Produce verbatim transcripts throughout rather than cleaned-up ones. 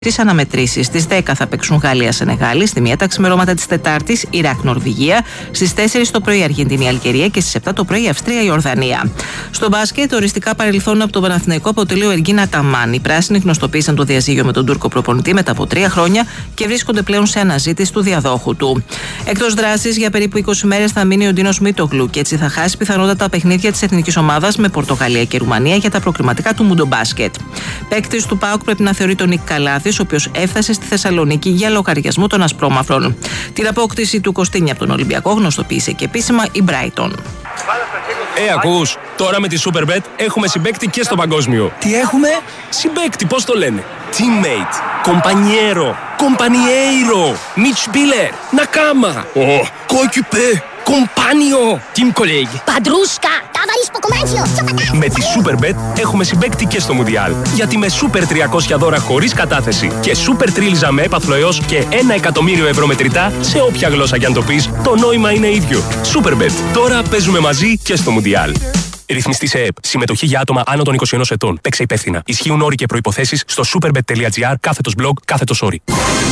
Τις αναμετρήσεις στις δέκα θα παίξουν Γαλλία-Σενεγάλη, στη μία τα ξημερώματα της Τετάρτης Ιράκ-Νορβηγία, στις τέσσερις το πρωί Αργεντινή-Αλγερία και στις επτά το πρωί Αυστρία-Ιορδανία. Στο μπάσκετ, οριστικά παρελθόν από τον Παναθηναϊκό αποτελεί ο Εργίνα Ταμάν. Οι πράσινοι γνωστοποίησαν το διαζύγιο με τον Τούρκο προπονητή μετά από τρία χρόνια και βρίσκονται πλέον σε αναζήτηση του διαδόχου του. Εκτός δράσης, για περίπου είκοσι μέρες θα μείνει ο Ντίνος Μίτογλου και έτσι θα χάσει πιθανότατα τα παιχνίδια της εθνικής ομάδας με Πορτογαλία και Ρουμανία για τα προκριματικά του Μουντομπάσκετ. Παίκτης του ΠΑΟΚ πρέπει να θεωρεί τον Νίκ Καλάθη, ο οποίος έφτασε στη Θεσσαλονίκη για λογαριασμό των Ασπρόμαυρων. Την απόκτηση του Κωστίνη από τον Ολυμπιακό γνωστοποίησε και επίσημα η Brighton. Ε, ακούς, τώρα με τη Superbet έχουμε συμπαίκτη και στο παγκόσμιο. Τι έχουμε? Συμπαίκτη, πώς το λένε? Teammate, compañero, compañeiro, Mitspieler, Nakama, oh, coéquipier, compagno, team colleague, Padrusca, ταβαρίς ποκομάνσιο, σοπατά. Με τη Superbet έχουμε συμπαίκτη και στο Μουντιάλ. Γιατί με Super τριακόσια δώρα χωρίς κατάθεση και Super τρίλιζα με έπαθλο έως και ένα εκατομμύριο ευρώ μετρητά, σε όποια γλώσσα κι αν το πεις, το νόημα είναι ίδιο. Superbet. Τώρα παίζουμε μαζί και στο Μουντιάλ. Ρυθμιστή σε ΕΕΠ. Συμμετοχή για άτομα άνω των είκοσι ενός ετών. Παίξε υπεύθυνα. Ισχύουν όροι και προϋποθέσεις στο superbet.gr κάθετος blog κάθετος όρι.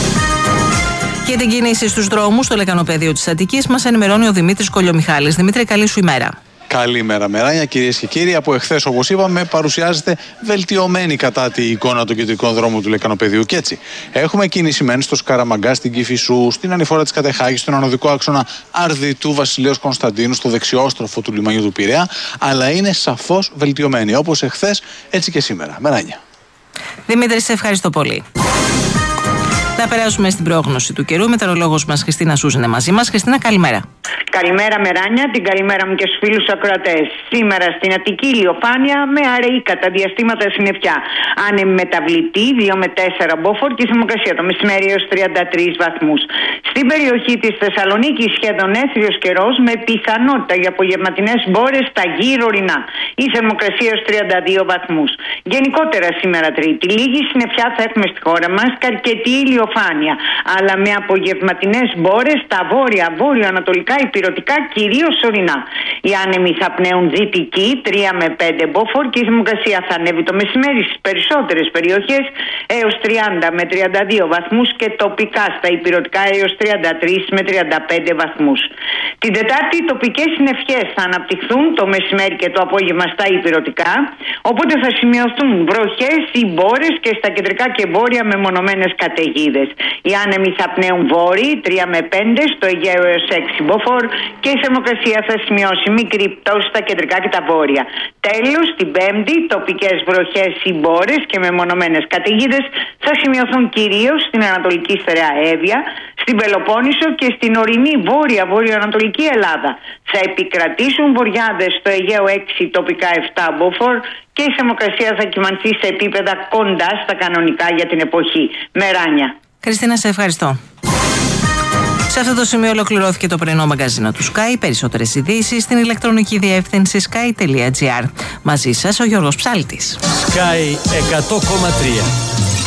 Για την κίνηση στους δρόμους στο λεκανοπέδιο της Αττικής μας ενημερώνει ο Δημήτρης Κολιομιχάλης. Δημήτρη, καλή σου ημέρα. Καλημέρα, Μεράνια. Κυρίες και κύριοι, από εχθές, όπως είπαμε, παρουσιάζεται βελτιωμένη κατά τη εικόνα του κεντρικών δρόμου του λεκανοπεδίου. Και έτσι, έχουμε κίνηση μεν στο Σκαραμαγκά, στην Κηφισού, στην ανηφόρα της Κατεχάκης, στον ανωδικό άξονα Αρδιτού Βασιλέως Κωνσταντίνου, στο δεξιόστροφο του λιμανιού του Πειραιά, αλλά είναι σαφώς βελτιωμένη. Όπως εχθές, έτσι και σήμερα. Μεράνια. Δημήτρη, σε ευχαριστώ πολύ. Να περάσουμε στην πρόγνωση του καιρού. Η μετεωρολόγος μας Χριστίνα Σούζ είναι μαζί μας. Χριστίνα, καλημέρα. Καλημέρα, Μεράνια, την καλημέρα μου και στους φίλους ακροατές. Σήμερα στην Αττική ηλιοφάνεια με αραιή κατά διαστήματα συννεφιά. Άνεμη μεταβλητή δύο με τέσσερα μποφόρ και η θερμοκρασία το μεσημέρι έως τριάντα τρεις βαθμούς. Στην περιοχή της Θεσσαλονίκης σχεδόν έθριος καιρός με πιθανότητα για απογευματινές μπόρες στα γύρω ορεινά. Η θερμοκρασία έως τριάντα δύο βαθμούς. Γενικότερα σήμερα Τρίτη, λίγη συννεφιά θα έχουμε στη χώρα μας και αρκετή ηλιοφάνεια. Αλλά με απογευματινές μπόρες στα βόρεια, βόρειο-ανατολικά, υπηρετικά, κυρίως ορεινά. Οι άνεμοι θα πνέουν δυτική τρία με πέντε μποφόρ και η θερμοκρασία θα ανέβει το μεσημέρι στις περισσότερες περιοχές έως τριάντα με τριάντα δύο βαθμούς και τοπικά στα υπηρετικά έως τριάντα τρεις με τριάντα πέντε βαθμούς. Την Τετάρτη οι τοπικές συννεφιές θα αναπτυχθούν το μεσημέρι και το απόγευμα στα υπηρετικά, οπότε θα σημειωθούν βροχές ή μπόρες και στα κεντρικά και βόρεια μεμονωμένες καταιγίδες. Οι άνεμοι θα πνέουν βόρειοι τρία με πέντε, στο Αιγαίο έως έξι μποφόρ και η θερμοκρασία θα σημειώσει μικρή πτώση στα κεντρικά και τα βόρεια. Τέλος, την Πέμπτη, τοπικές βροχές ή μπόρες και μεμονωμένες καταιγίδες θα σημειωθούν κυρίως στην Ανατολική Στερεά Εύβοια, στην Πελοπόννησο και στην ορεινή βόρεια-βορειοανατολική Ελλάδα. Θα επικρατήσουν βοριάδες στο Αιγαίο έξι, τοπικά επτά μποφόρ και η θερμοκρασία θα κυμανθεί σε επίπεδα κοντά στα κανονικά για την εποχή. Μεράνια. Χριστίνα, σε ευχαριστώ. Σε αυτό το σημείο ολοκληρώθηκε το πρωινό μαγκαζίνο του Sky. Περισσότερες ειδήσεις στην ηλεκτρονική διεύθυνση sky τελεία gr. Μαζί σας ο Γιώργος Ψάλτης. Sky εκατό κόμμα τρία.